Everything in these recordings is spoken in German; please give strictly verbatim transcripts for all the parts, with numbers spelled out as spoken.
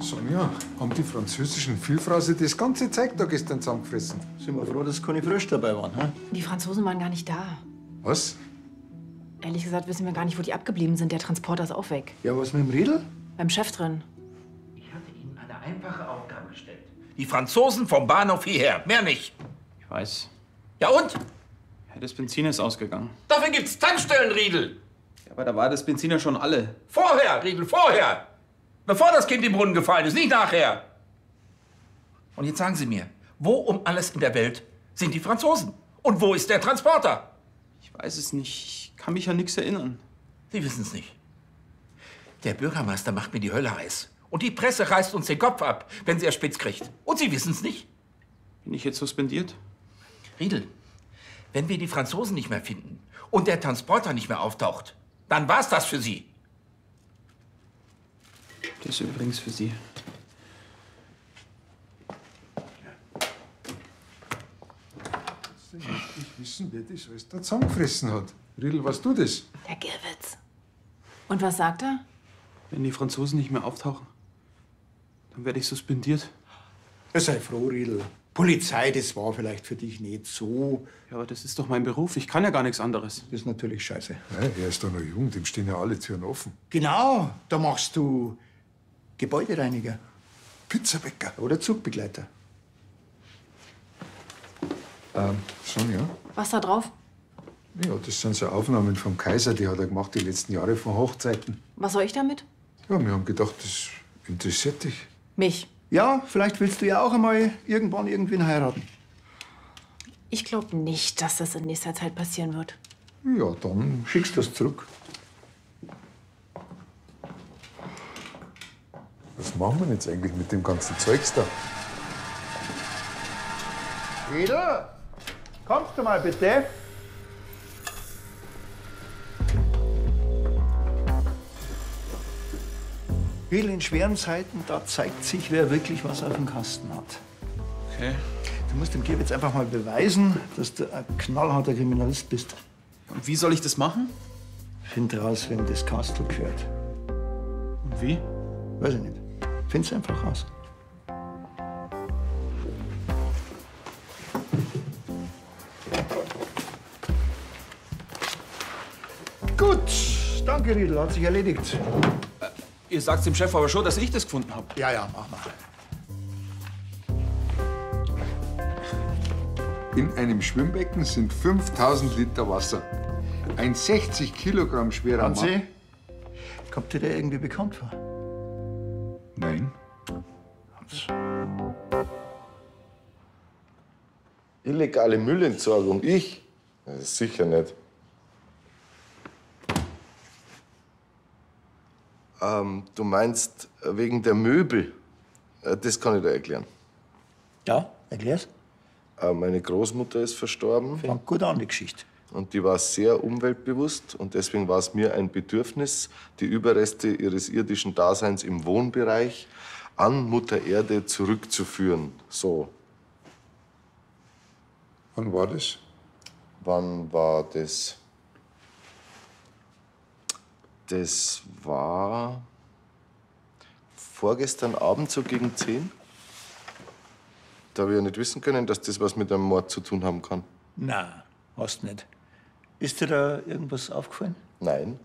Sonja, haben die französischen Vielfraße das ganze Zeug da gestern zusammengefressen? Sind wir froh, dass keine Frösche dabei waren, hä? Die Franzosen waren gar nicht da. Was? Ehrlich gesagt wissen wir gar nicht, wo die abgeblieben sind. Der Transporter ist auch weg. Ja, was mit dem Riedel? Beim Chef drin. Ich hatte Ihnen eine einfache Aufgabe gestellt. Die Franzosen vom Bahnhof hierher, mehr nicht. Ich weiß. Ja und? Ja, das Benzin ist ausgegangen. Dafür gibt's Tankstellen, Riedel. Ja, aber da war das Benzin ja schon alle. Vorher, Riedel, vorher. Bevor das Kind im Brunnen gefallen ist, nicht nachher. Und jetzt sagen Sie mir, wo um alles in der Welt sind die Franzosen? Und wo ist der Transporter? Ich weiß es nicht. Ich kann mich an nichts erinnern. Sie wissen es nicht. Der Bürgermeister macht mir die Hölle heiß. Und die Presse reißt uns den Kopf ab, wenn sie er spitz kriegt. Und Sie wissen es nicht. Bin ich jetzt suspendiert? Riedel, wenn wir die Franzosen nicht mehr finden und der Transporter nicht mehr auftaucht, dann war's das für Sie. Das ist übrigens für Sie. Ich möchte nicht wissen, wer das alles da zusammengefressen hat. Riedel, weißt du das? Der Girwitz. Und was sagt er? Wenn die Franzosen nicht mehr auftauchen, dann werde ich suspendiert. Sei froh, Riedel. Polizei, das war vielleicht für dich nicht so. Ja, aber das ist doch mein Beruf. Ich kann ja gar nichts anderes. Das ist natürlich scheiße. Ja, er ist doch noch jung, dem stehen ja alle Türen offen. Genau, da machst du Gebäudereiniger Pizzabäcker. oder Zugbegleiter. Ähm, Sonja? Was da drauf? Ja, das sind so Aufnahmen vom Kaiser, die hat er gemacht die letzten Jahre von Hochzeiten. Was soll ich damit? Ja, wir haben gedacht, das interessiert dich. Mich. Ja, vielleicht willst du ja auch einmal irgendwann irgendwen heiraten. Ich glaube nicht, dass das in nächster Zeit passieren wird. Ja, dann Schickst du das zurück. was machen wir jetzt eigentlich mit dem ganzen Zeugs da? Riedel, kommst du mal bitte? Riedel, in schweren Zeiten, da zeigt sich, wer wirklich was auf dem Kasten hat. Okay. Du musst dem Geb jetzt einfach mal beweisen, dass du ein knallharter Kriminalist bist. Und wie soll ich das machen? Find raus, wem das Kastel gehört. Und wie? Weiß ich nicht. Find's einfach raus. Gut, danke, Riedel, hat sich erledigt. Ihr sagt dem Chef aber schon, dass ich das gefunden habe. Ja, ja, mach mal. In einem Schwimmbecken sind fünftausend Liter Wasser. Ein sechzig Kilogramm schwerer Mann. Hansi, kommt dir der irgendwie bekannt vor? Nein. Hans. Illegale Müllentsorgung, ich? Das ist sicher nicht. Ähm, du meinst wegen der Möbel? Äh, Das kann ich dir erklären. Ja, erklär's. Äh, Meine Großmutter ist verstorben Fängt gut an, die Geschichte. und die war sehr umweltbewusst. Und deswegen war es mir ein Bedürfnis, die Überreste ihres irdischen Daseins im Wohnbereich an Mutter Erde zurückzuführen. So, Wann war das? wann war das? Das war vorgestern Abend so gegen zehn. Da habe ich ja nicht wissen können, dass das was mit einem Mord zu tun haben kann. Na, hast nicht. Ist dir da irgendwas aufgefallen? Nein.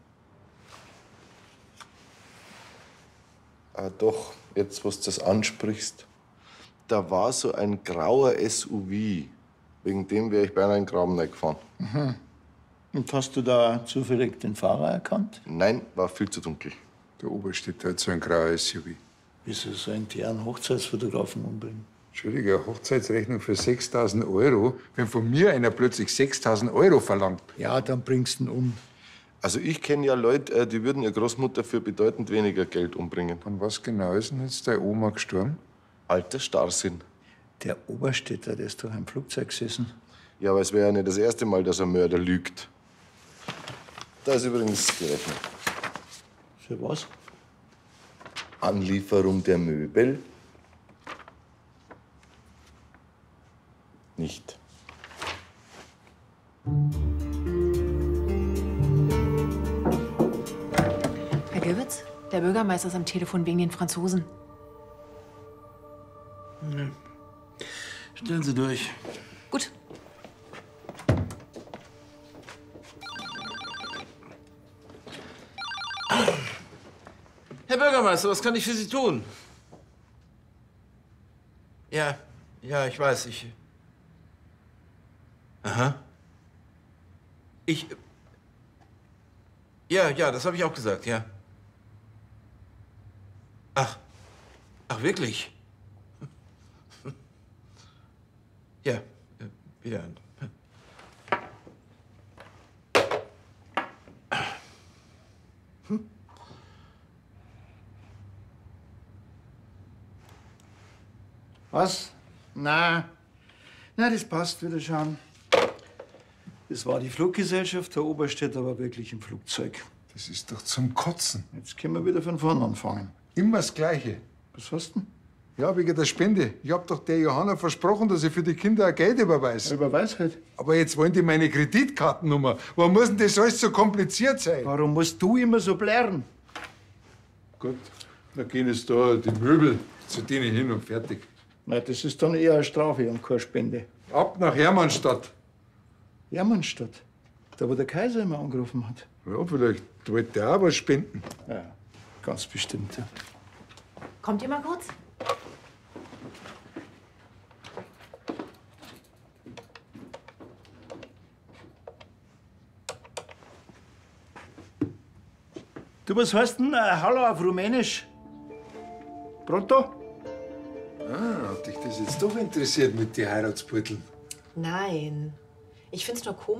Ah, doch, jetzt, wo du das ansprichst. Da war so ein grauer S U V. Wegen dem wäre ich beinahe in den Graben gefahren. Und hast du da zufällig den Fahrer erkannt? Nein, war viel zu dunkel. Der Oberstädter hat so ein grauer S U V. Wieso so einen deren Hochzeitsfotografen umbringen? Entschuldige, eine Hochzeitsrechnung für sechstausend Euro. Wenn von mir einer plötzlich sechstausend Euro verlangt. Ja, dann bringst du ihn um. Also ich kenne ja Leute, äh, die würden ihre Großmutter für bedeutend weniger Geld umbringen. An was genau ist denn jetzt deine Oma gestorben? Alter Starrsinn. Der Oberstädter, der ist doch im Flugzeug gesessen. Ja, aber es wäre ja nicht das erste Mal, dass ein Mörder lügt. Da ist übrigens die Rechnung. Für was? Anlieferung der Möbel? Nicht. Herr Girwitz, der Bürgermeister ist am Telefon wegen den Franzosen. Stellen Sie durch. Gut. Herr Bürgermeister, was kann ich für Sie tun? Ja, ja, ich weiß, ich... Aha. Ich... Ja, ja, das habe ich auch gesagt, ja. Ach. Ach, wirklich? Ja, äh, wieder an. Was? Na, na, das passt wieder schon. Das war die Fluggesellschaft, der Oberstädter war wirklich im Flugzeug. Das ist doch zum Kotzen. Jetzt können wir wieder von vorn anfangen. Immer das Gleiche. Was hast du denn? Ja, wegen der Spende. Ich hab doch der Johanna versprochen, dass ich für die Kinder ein Geld überweise. Überweis halt. Aber jetzt wollen die meine Kreditkartennummer. Warum muss denn das alles so kompliziert sein? Warum musst du immer so blären? Gut, dann gehen jetzt da die Möbel zu denen hin und fertig. Na, das ist dann eher eine Strafe und keine Spende. Ab nach Hermannstadt. Hermannstadt, da wo der Kaiser immer angerufen hat. Ja, vielleicht wollte der auch was spenden. Ja, ganz bestimmt. Ja. Kommt ihr mal kurz? Du, was heißt denn äh, Hallo auf Rumänisch? Pronto? Ah, hat dich das jetzt doch interessiert mit den Heiratsbeuteln? Nein. Ich find's nur komisch.